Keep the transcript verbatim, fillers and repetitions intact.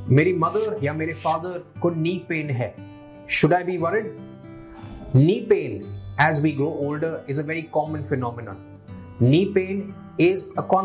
मेरी मदर या मेरे फादर को नी पेन है, should I be worried? Knee pain as we grow older is a very common phenomenon. Knee pain is a